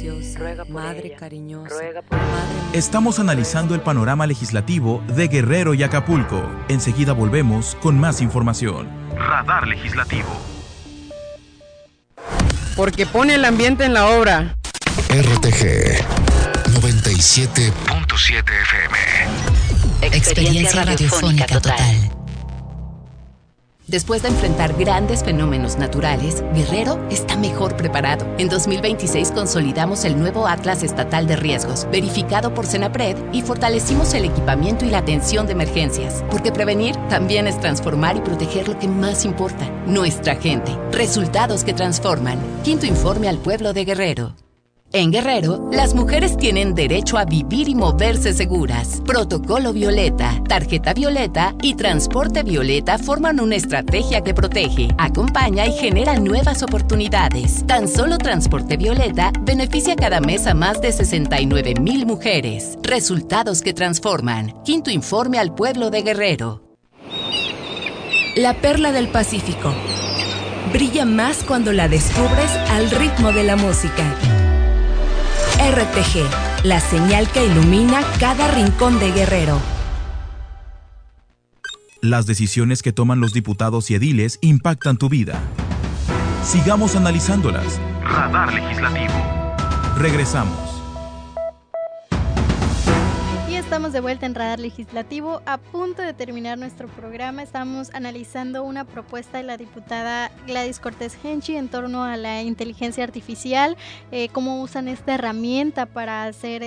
preciosa, ruega por madre ella, cariñosa, ruega por ella. madre... Estamos analizando el panorama legislativo de Guerrero y Acapulco. Enseguida volvemos con más información. Radar Legislativo. Porque pone el ambiente en la obra. RTG 97.7 FM. Experiencia radiofónica total. Después de enfrentar grandes fenómenos naturales, Guerrero está mejor preparado. En 2026 consolidamos el nuevo Atlas Estatal de Riesgos, verificado por Senapred, y fortalecimos el equipamiento y la atención de emergencias. Porque prevenir también es transformar y proteger lo que más importa, nuestra gente. Resultados que transforman. Quinto informe al pueblo de Guerrero. En Guerrero, las mujeres tienen derecho a vivir y moverse seguras. Protocolo Violeta, Tarjeta Violeta y Transporte Violeta forman una estrategia que protege, acompaña y genera nuevas oportunidades. Tan solo Transporte Violeta beneficia cada mes a más de 69,000 mujeres. Resultados que transforman. Quinto informe al pueblo de Guerrero. La perla del Pacífico. Brilla más cuando la descubres al ritmo de la música. RTG, la señal que ilumina cada rincón de Guerrero. Las decisiones que toman los diputados y ediles impactan tu vida. Sigamos analizándolas. Radar Legislativo. Regresamos. Y estamos de vuelta en Radar Legislativo. A punto de terminar nuestro programa, estamos analizando una propuesta de la diputada Gladys Cortés Henchi en torno a la inteligencia artificial, cómo usan esta herramienta para hacer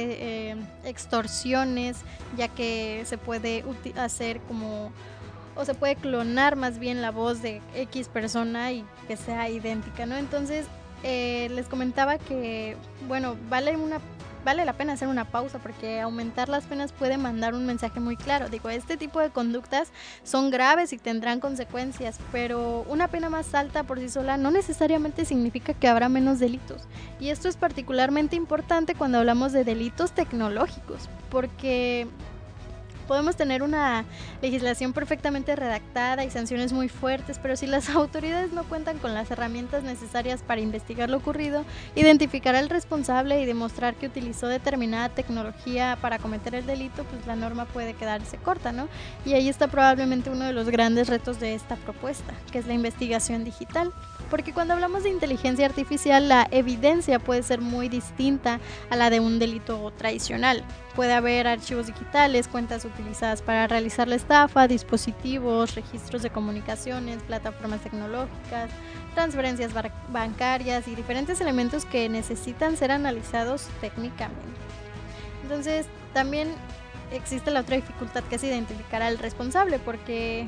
extorsiones, ya que se puede hacer como... o se puede clonar más bien la voz de X persona y que sea idéntica, ¿no? Entonces, les comentaba que, bueno, vale la pena hacer una pausa porque aumentar las penas puede mandar un mensaje muy claro. Digo, este tipo de conductas son graves y tendrán consecuencias, pero una pena más alta por sí sola no necesariamente significa que habrá menos delitos. Y esto es particularmente importante cuando hablamos de delitos tecnológicos, porque... podemos tener una legislación perfectamente redactada y sanciones muy fuertes, pero si las autoridades no cuentan con las herramientas necesarias para investigar lo ocurrido, identificar al responsable y demostrar que utilizó determinada tecnología para cometer el delito, pues la norma puede quedarse corta, ¿no? Y ahí está probablemente uno de los grandes retos de esta propuesta, que es la investigación digital. Porque cuando hablamos de inteligencia artificial, la evidencia puede ser muy distinta a la de un delito tradicional. Puede haber archivos digitales, cuentas utilizadas para realizar la estafa, dispositivos, registros de comunicaciones, plataformas tecnológicas, transferencias bancarias y diferentes elementos que necesitan ser analizados técnicamente. Entonces, también existe la otra dificultad, que es identificar al responsable, porque...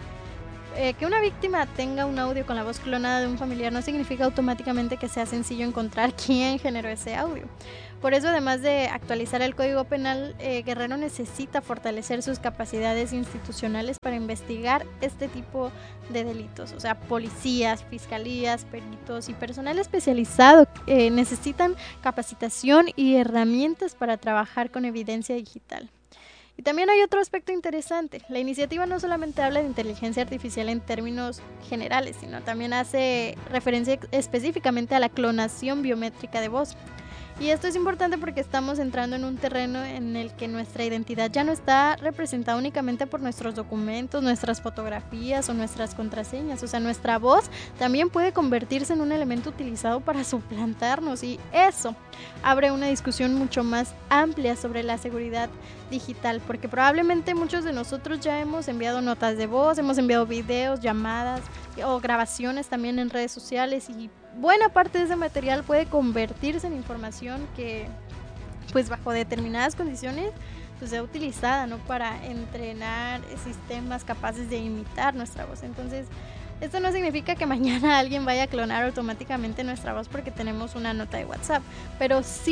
que una víctima tenga un audio con la voz clonada de un familiar no significa automáticamente que sea sencillo encontrar quién generó ese audio. Por eso, además de actualizar el Código Penal, Guerrero necesita fortalecer sus capacidades institucionales para investigar este tipo de delitos. O sea, policías, fiscalías, peritos y personal especializado necesitan capacitación y herramientas para trabajar con evidencia digital. Y también hay otro aspecto interesante. La iniciativa no solamente habla de inteligencia artificial en términos generales, sino también hace referencia específicamente a la clonación biométrica de voz. Y esto es importante porque estamos entrando en un terreno en el que nuestra identidad ya no está representada únicamente por nuestros documentos, nuestras fotografías o nuestras contraseñas. O sea, nuestra voz también puede convertirse en un elemento utilizado para suplantarnos, y eso abre una discusión mucho más amplia sobre la seguridad digital, porque probablemente muchos de nosotros ya hemos enviado notas de voz, hemos enviado videos, llamadas o grabaciones también en redes sociales, y buena parte de ese material puede convertirse en información que, pues bajo determinadas condiciones, pues sea utilizada, ¿no?, para entrenar sistemas capaces de imitar nuestra voz. Entonces, esto no significa que mañana alguien vaya a clonar automáticamente nuestra voz porque tenemos una nota de WhatsApp, pero sí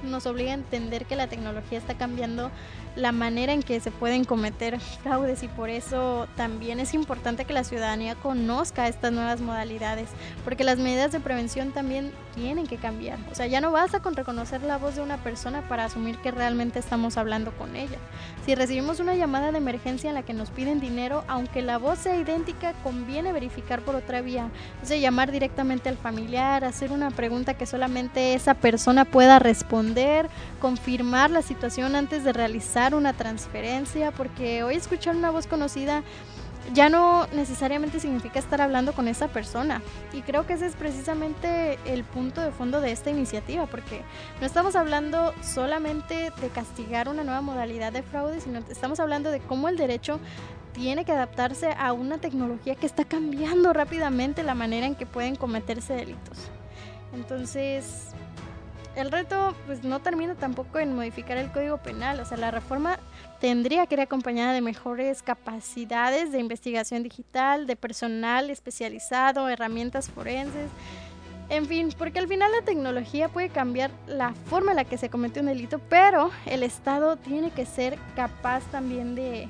nos obliga a entender que la tecnología está cambiando la manera en que se pueden cometer fraudes, y por eso también es importante que la ciudadanía conozca estas nuevas modalidades, porque las medidas de prevención también tienen que cambiar. O sea, ya no basta con reconocer la voz de una persona para asumir que realmente estamos hablando con ella. Si recibimos una llamada de emergencia en la que nos piden dinero, aunque la voz sea idéntica, conviene verificar por otra vía. O sea, llamar directamente al familiar, hacer una pregunta que solamente esa persona pueda responder, confirmar la situación antes de realizar una transferencia, porque hoy escuchar una voz conocida ya no necesariamente significa estar hablando con esa persona, y creo que ese es precisamente el punto de fondo de esta iniciativa, porque no estamos hablando solamente de castigar una nueva modalidad de fraude, sino estamos hablando de cómo el derecho tiene que adaptarse a una tecnología que está cambiando rápidamente la manera en que pueden cometerse delitos. Entonces, el reto pues no termina tampoco en modificar el Código Penal. O sea, la reforma tendría que ir acompañada de mejores capacidades de investigación digital, de personal especializado, herramientas forenses, en fin, porque al final la tecnología puede cambiar la forma en la que se comete un delito, pero el Estado tiene que ser capaz también de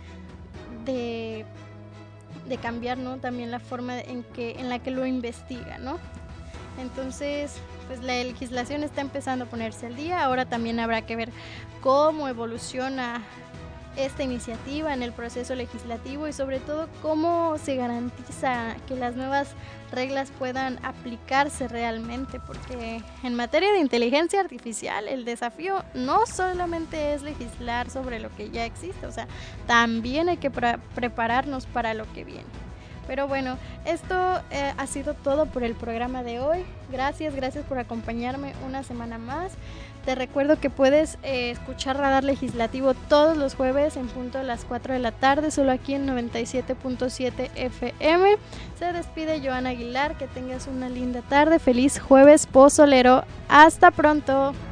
cambiar, ¿no?, también la forma en la que lo investiga, ¿no? Entonces, pues la legislación está empezando a ponerse al día. Ahora también habrá que ver cómo evoluciona esta iniciativa en el proceso legislativo, y sobre todo cómo se garantiza que las nuevas reglas puedan aplicarse realmente, porque en materia de inteligencia artificial el desafío no solamente es legislar sobre lo que ya existe, o sea, también hay que prepararnos para lo que viene. Pero bueno, esto ha sido todo por el programa de hoy. Gracias por acompañarme una semana más. Te recuerdo que puedes escuchar Radar Legislativo todos los jueves en punto de las 4 de la tarde, solo aquí en 97.7 FM. Se despide Joana Aguilar, que tengas una linda tarde. Feliz jueves pozolero. Hasta pronto.